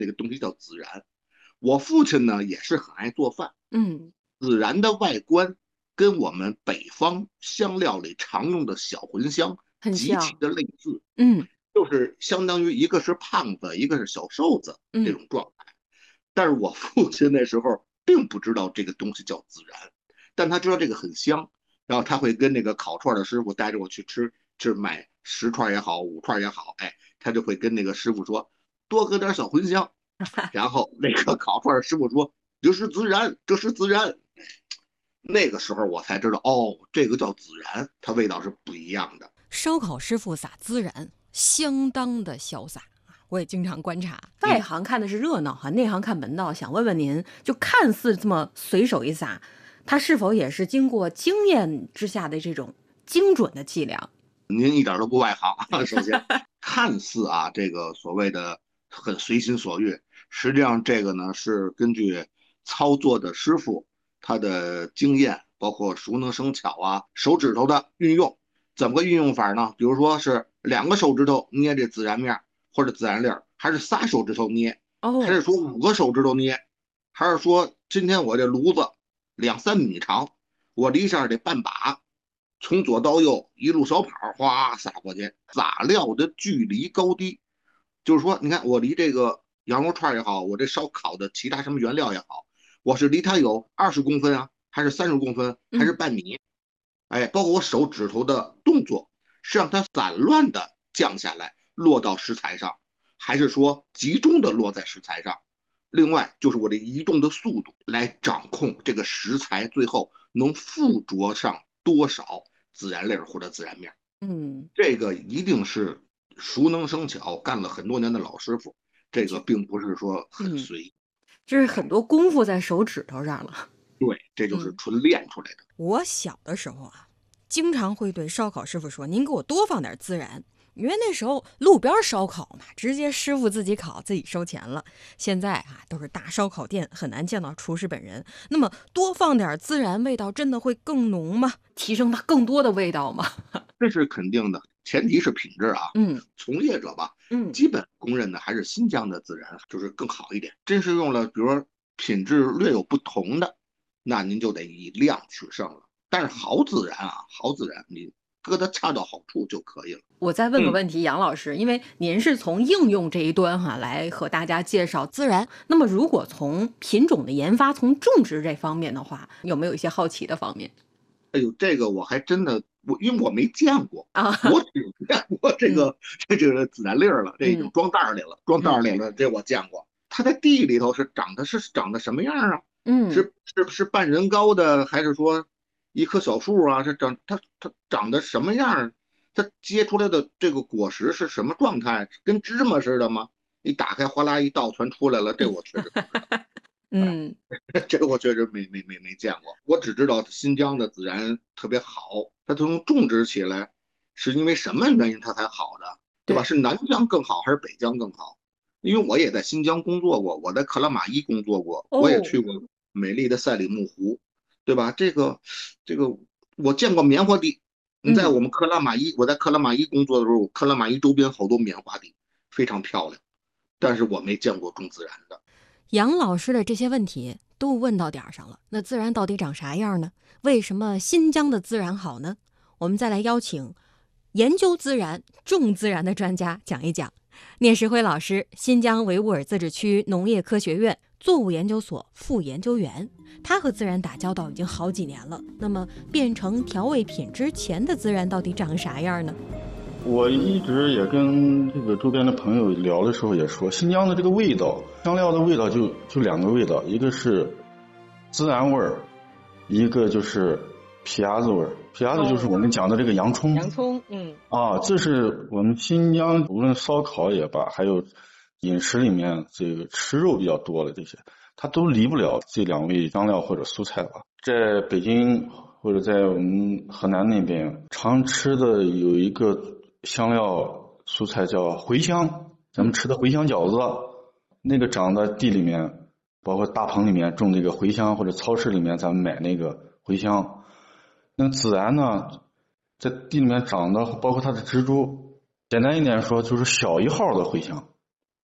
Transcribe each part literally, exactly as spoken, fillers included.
这个东西叫孜然。我父亲呢也是很爱做饭， 嗯， 孜然的外观跟我们北方香料里常用的小茴香很极其像， 的类似， 嗯就是相当于一个是胖子，一个是小瘦子这嗯， 种状态。但是我父亲那时候并不知道这个东西叫孜然，但他知道这个很香，然后他会跟那个烤串的师傅带着我去吃，吃买十串也好，五串也好，哎，他就会跟那个师傅说多搁点小茴香，然后那个烤串的师傅说这是孜然，这是孜然。那个时候我才知道，哦，这个叫孜然，它味道是不一样的。 烧烤师傅撒孜然，相当的潇洒。我也经常观察， 外行看的是热闹哈，内行看门道。想问问您，就看似这么随手一撒，它是否也是经过经验之下的这种精准的计量？ 您一点都不外行。首先，看似啊，这个所谓的很随心所欲，实际上这个呢是根据操作的师傅他的经验，包括熟能生巧啊，手指头的运用，怎么个运用法呢？比如说是两个手指头捏这孜然面或者孜然粒儿，还是仨手指头捏， 哦， 还是说五个手指头捏，还是说今天我这炉子两三米长，我离下得半把，从左到右一路小跑，哗撒过去，撒料的距离高低，就是说，你看我离这个羊肉串也好，我这烧烤的其他什么原料也好，我是离它有二十公分啊，还是三十公分，还是半米？哎，包括我手指头的动作，是让它散乱的降下来，落到食材上，还是说集中的落在食材上？另外就是我的移动的速度来掌控这个食材最后能附着上多少孜然粒或者孜然面。 嗯， 这个一定是熟能生巧，干了很多年的老师傅，这个并不是说很随意。 这是很多功夫在手指头上了。 对，这就是纯练出来的。 我小的时候啊，经常会对烧烤师傅说：“您给我多放点孜然。”因为那时候路边烧烤嘛，直接师傅自己烤，自己收钱了。现在啊，都是大烧烤店，很难见到厨师本人。那么多放点孜然，味道真的会更浓吗？ 提升它更多的味道吗？ 这是肯定的，前提是品质啊。 嗯， 从业者吧， 嗯， 基本公认的还是新疆的孜然就是更好一点。真是用了，比如说品质略有不同的，那您就得以量取胜了。但是好孜然啊，好孜然你搁它恰到好处就可以了。 我再问个问题，杨老师，因为您是从应用这一端哈来和大家介绍孜然，那么如果从品种的研发、从种植这方面的话，有没有一些好奇的方面？ 哎呦，这个我还真的，我因为我没见过啊， 我只见过这个、嗯、这这个孜然粒了，这已经装袋里了，嗯、装袋里了，这我见过。它在地里头是长的是长的什么样啊？ 嗯， 是是是半人高的，还是说一棵小树啊？是长它它长得什么样？它结出来的这个果实是什么状态？跟芝麻似的吗？一打开，哗啦一倒全出来了，这我确实不知道。 嗯， 这个我确实没没没没见过。我只知道新疆的孜然特别好，它从种植起来是因为什么原因它才好的，对吧？是南疆更好还是北疆更好？因为我也在新疆工作过，我在克拉玛依工作过，我也去过美丽的赛里木湖，对吧？这个这个我见过棉花地。你在我们克拉玛依，我在克拉玛依工作的时候，克拉玛依周边好多棉花地，非常漂亮，但是我没见过种孜然的。 杨老师的这些问题都问到点上了，那孜然到底长啥样呢？为什么新疆的孜然好呢？我们再来邀请研究孜然、种孜然的专家讲一讲。聂石辉老师，新疆维吾尔自治区农业科学院作物研究所副研究员，他和孜然打交道已经好几年了。那么变成调味品之前的孜然到底长啥样呢？ 我一直也跟这个周边的朋友聊的时候也说，新疆的这个味道，香料的味道就就两个味道，一个是孜然味儿，一个就是皮芽子味儿。皮芽子就是我们讲的这个洋葱。 洋葱，嗯。 啊，这是我们新疆无论烧烤也罢，还有饮食里面这个吃肉比较多的这些，它都离不了这两味香料或者蔬菜吧。在北京或者在我们河南那边常吃的有一个香料蔬菜叫茴香，咱们吃的茴香饺子，那个长在地里面，包括大棚里面种那个茴香，或者超市里面咱们买那个茴香。那个孜然呢，在地里面长的，包括它的植株，简单一点说就是小一号的茴香。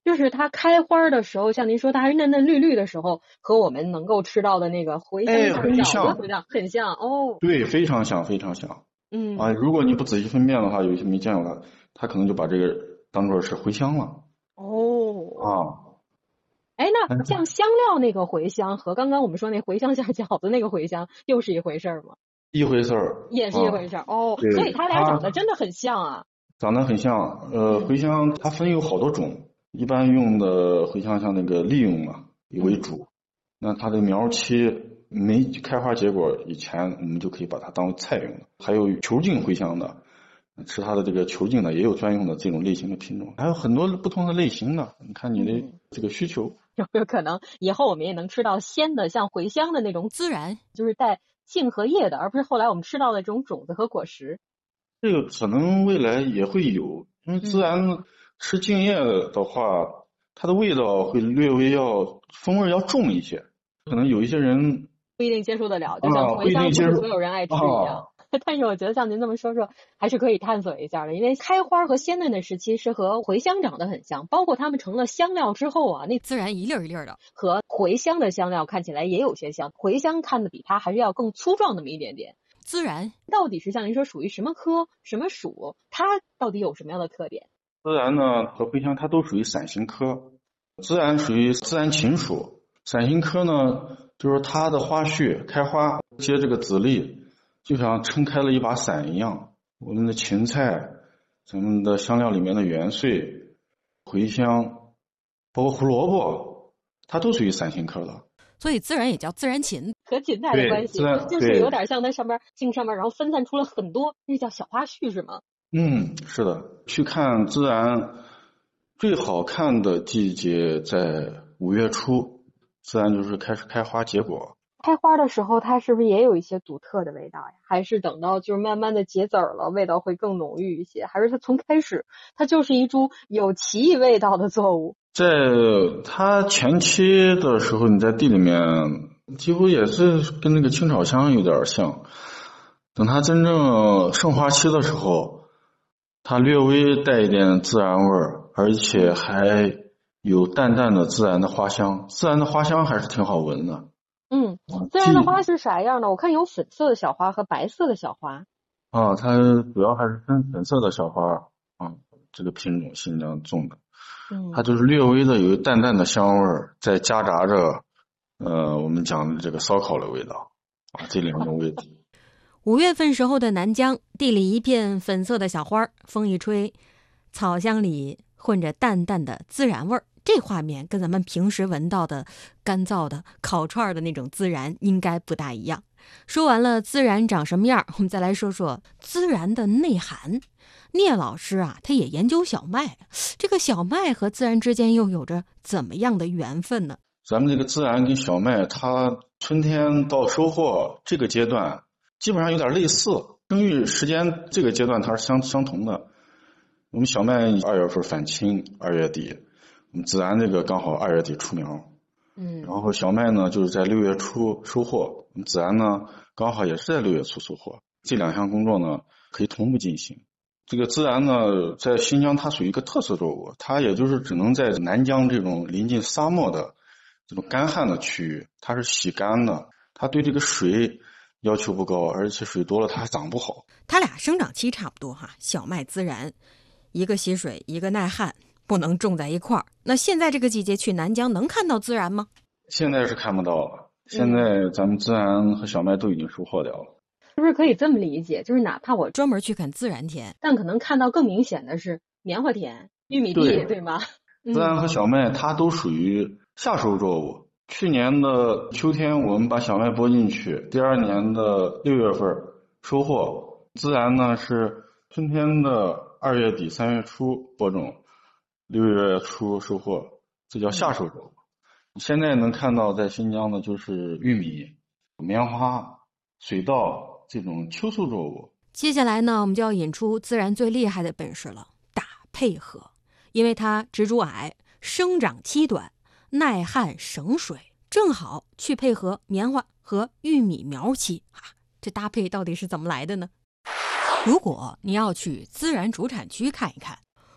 就是它开花的时候，像您说它还是嫩嫩绿绿的时候，和我们能够吃到的那个茴香哎馅饺很像子像很像哦。 对，非常像，非常像。 嗯啊，如果你不仔细分辨的话，有些没见过它，它可能就把这个当做是茴香了。 哦， 啊， 哎，那像香料那个茴香和刚刚我们说那茴香馅饺子那个茴香又是一回事儿吗？ 一回事儿， 也是一回事儿、 啊、 哦，所以它俩长得真的很像啊。 长得很像，呃，茴香它分有好多种，一般用的茴香像那个利用嘛为主，嗯、那它的苗期没开花结果以前，我们就可以把它当菜用的。还有球茎茴香的，吃它的这个球茎的也有专用的这种类型的品种，还有很多不同的类型的，你看你的这个需求。 有没有可能以后我们也能吃到鲜的像茴香的那种孜然， 就是带茎和叶的，而不是后来我们吃到的这种种子和果实？ 这个可能未来也会有，因为孜然吃茎叶的话，嗯、它的味道会略微要风味要重一些，可能有一些人不一定接受得了，就像茴香不是所有人爱吃一样。啊但是我觉得像您这么说说，还是可以探索一下的，因为开花和鲜嫩的时期是和茴香长得很像，包括它们成了香料之后啊，那孜然一粒一粒的， 和茴香的香料看起来也有些像，茴香看的比它还是要更粗壮那么一点点。 孜然到底是像您说属于什么科什么属，它到底有什么样的特点？ 孜然呢和茴香它都属于伞形科，孜然属于孜然芹属，伞形科呢就是它的花序开花结这个籽粒，就像撑开了一把伞一样。我们的芹菜，咱们的香料里面的元穗、茴香，包括胡萝卜，它都属于伞形科的。 所以孜然也叫孜然芹， 和芹菜的关系就是有点像它上面茎上面，然后分散出了很多，那叫小花序是吗？ 嗯，是的。去看孜然最好看的季节在五月初，孜然就是开始开花结果。 开花的时候，它是不是也有一些独特的味道呀？还是等到就是慢慢的结籽了，味道会更浓郁一些？还是它从开始它就是一株有奇异味道的作物？ 在它前期的时候，你在地里面几乎也是跟那个青草香有点像。等它真正盛花期的时候，它略微带一点孜然味儿，而且还有淡淡的孜然的花香。孜然的花香还是挺好闻的。 嗯，孜然的花是啥样的？我看有粉色的小花和白色的小花。 啊，它主要还是分粉色的小花啊，这个品种新疆种的。 嗯， 它就是略微的有淡淡的香味儿，再夹杂着呃我们讲的这个烧烤的味道啊，这两种味道。 五月份时候的南疆，地里一片粉色的小花，风一吹，草香里混着淡淡的孜然味儿。这画面跟咱们平时闻到的干燥的烤串的那种孜然应该不大一样。说完了孜然长什么样，我们再来说说孜然的内涵。聂老师啊，他也研究小麦，这个小麦和孜然之间又有着怎么样的缘分呢？ 咱们这个孜然跟小麦，它春天到收获这个阶段基本上有点类似，生育时间这个阶段它是相相同的。我们小麦二月份返青，二月底，我们孜然这个刚好二月底出苗， 嗯， 然后小麦呢就是在六月初收获，我们孜然呢刚好也是在六月初收获，这两项工作呢可以同步进行。这个孜然呢在新疆它属于一个特色作物，它也就是只能在南疆这种临近沙漠的这种干旱的区域，它是喜干的，它对这个水要求不高，而且水多了它还长不好。 它俩生长期差不多哈，小麦孜然一个喜水一个耐旱，不能种在一块儿。那现在这个季节去南疆能看到孜然吗？ 现在是看不到了，现在咱们孜然和小麦都已经收获掉了。 是不是可以这么理解，就是哪怕我专门去看孜然田， 但可能看到更明显的是棉花田、玉米地， 对, 对吗？ 孜然和小麦它都属于夏收作物。去年的秋天我们把小麦播进去，第二年的六月份收获。孜然呢是春天的二月底三月初播种，六月初收获，这叫夏收作物。现在能看到在新疆的就是玉米、棉花、水稻这种秋收作物。 接下来呢，我们就要引出孜然最厉害的本事了，打配合。因为它植株矮，生长期短，耐旱省水，正好去配合棉花和玉米苗期啊，这搭配到底是怎么来的呢？如果你要去孜然主产区看一看，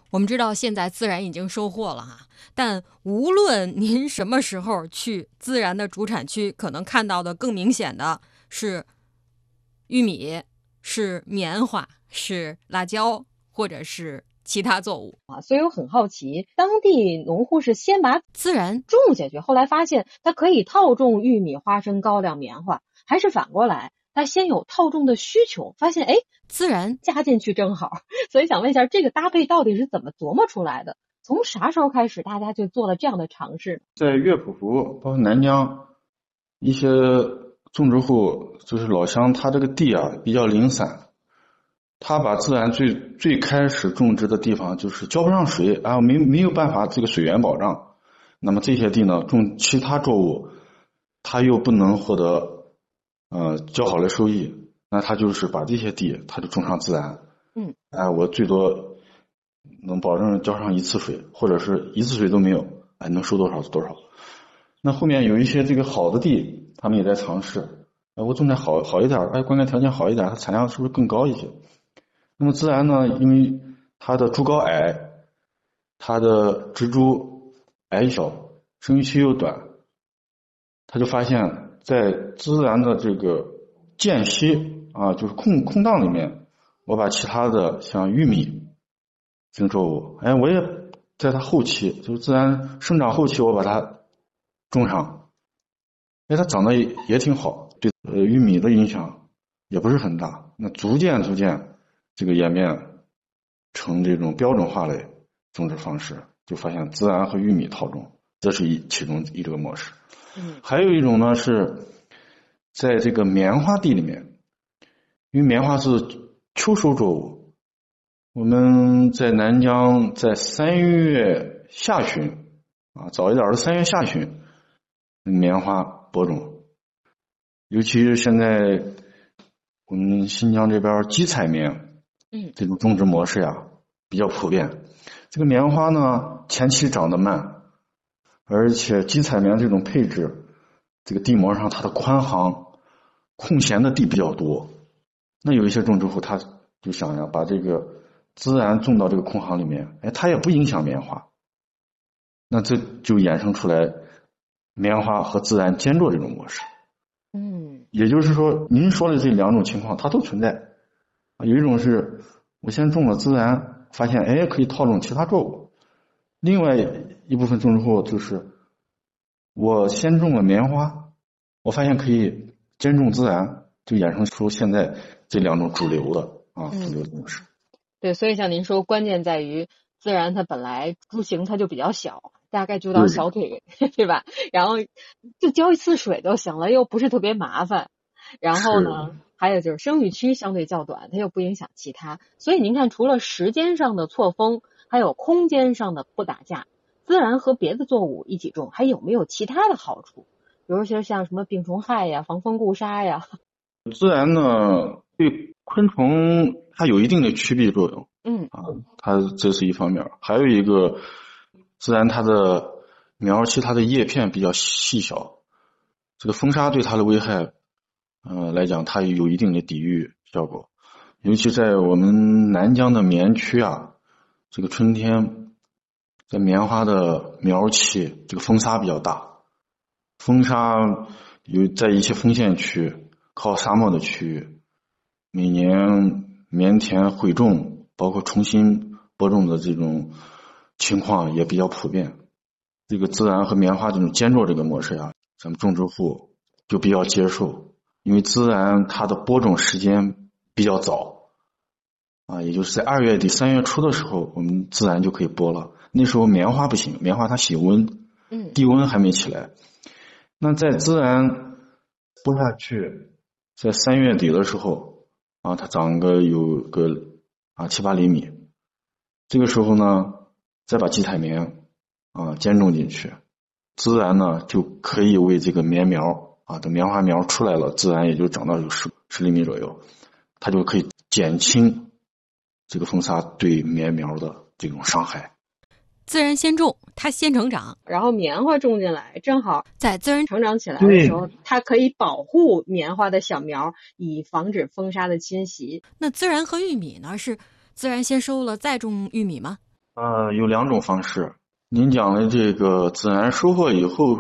我们知道现在自然已经收获了哈，但无论您什么时候去自然的主产区，可能看到的更明显的是玉米，是棉花，是辣椒，或者是其他作物啊。所以我很好奇，当地农户是先把孜然种下去，后来发现它可以套种玉米、花生、高粱、棉花，还是反过来，它先有套种的需求，发现哎， 孜然加进去正好。所以想问一下，这个搭配到底是怎么琢磨出来的？从啥时候开始大家就做了这样的尝试？ 在乐谱湖包括南疆一些种植户，就是老乡，他这个地啊比较零散，他把孜然最最开始种植的地方就是浇不上水啊，没没有办法这个水源保障，那么这些地呢种其他作物，他又不能获得呃较好的收益，那他就是把这些地他就种上孜然。 嗯， 哎，我最多能保证浇上一次水，或者是一次水都没有，哎，能收多少是多少。那后面有一些这个好的地，他们也在尝试，哎，我种的好好一点，哎，灌溉条件好一点，它产量是不是更高一些？那么孜然呢，因为它的株高矮，它的植株矮小，生育期又短，他就发现，在孜然的这个间隙啊，就是空空档里面，我把其他的像玉米这种作物，哎，我也在它后期，就是孜然生长后期，我把它种上，哎，它长得也也挺好，对呃玉米的影响也不是很大。那逐渐逐渐，这个演变成这种标准化的种植方式，就发现孜然和玉米套种，这是一其中一个模式。 嗯， 还有一种呢是在这个棉花地里面，因为棉花是秋收作物，我们在南疆在三月下旬啊，早一点的三月下旬，棉花播种，尤其是现在我们新疆这边基采棉， 嗯， 这种种植模式呀比较普遍。这个棉花呢前期长得慢，而且基采棉这种配置，这个地膜上它的宽行空闲的地比较多，那有一些种植户他就想呀把这个孜然种到这个空行里面，哎，它也不影响棉花，那这就衍生出来棉花和孜然兼作这种模式。 嗯， 也就是说您说的这两种情况它都存在，有一种是我先种了孜然，发现哎可以套种其他作物，另外一部分种植户就是我先种了棉花，我发现可以兼种孜然，就衍生出现在这两种主流的啊主流的模式。 对，所以像您说，关键在于孜然它本来株型它就比较小，大概就到小腿，对吧？然后就浇一次水就行了，又不是特别麻烦。然后呢，还有就是生育期相对较短，它又不影响其他。所以您看，除了时间上的错峰，还有空间上的不打架，孜然和别的作物一起种，还有没有其他的好处？比如说像什么病虫害呀、防风固沙呀。 孜然呢，对昆虫它有一定的驱避作用， 嗯啊，它这是一方面。还有一个，孜然它的苗期它的叶片比较细小，这个风沙对它的危害，呃来讲，它有一定的抵御效果。尤其在我们南疆的棉区啊，这个春天，在棉花的苗期，这个风沙比较大，风沙有在一些丰县区靠沙漠的区域，每年棉田毁种包括重新播种的这种情况也比较普遍。这个孜然和棉花这种兼作这个模式啊，咱们种植户就比较接受，因为孜然它的播种时间比较早啊，也就是在二月底三月初的时候，我们孜然就可以播了。那时候棉花不行，棉花它喜温， 嗯， 地温还没起来。那在孜然播下去，在三月底的时候啊，它长个有个啊七八厘米，这个时候呢，再把基采棉啊兼种进去，孜然呢就可以为这个棉苗啊，等棉花苗出来了，孜然也就长到有十十厘米左右，它就可以减轻这个风沙对棉苗的这种伤害。 孜然先种，它先成长， 然后棉花种进来，正好在孜然成长起来的时候，它可以保护棉花的小苗，以防止风沙的侵袭。 那孜然和玉米呢？是孜然先收了再种玉米吗？ 呃，有两种方式。您讲的这个孜然收获以后